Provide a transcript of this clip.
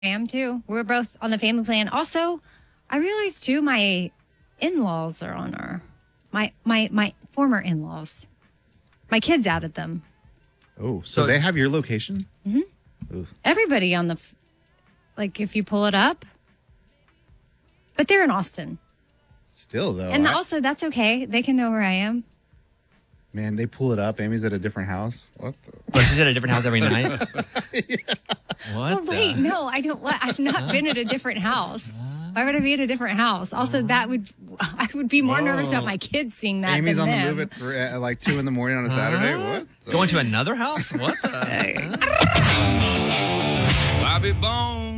am too. We're both on the family plan. Also, I realized too, my in-laws are on my former in-laws. My kids added them. Oh, so they have your location? Mm-hmm. Everybody on if you pull it up. But they're in Austin. Still, though. And also, that's okay. They can know where I am. Man, they pull it up. Amy's at a different house. What the? But she's at a different house every night? Yeah. What? Well, wait, no, I don't. I've not been at a different house. Why would I be at a different house? Also, I would be more nervous about my kids seeing that. Amy's than on them. the move at like 2 a.m. on a Saturday. What? Going to another house? What the? Bobby Bones.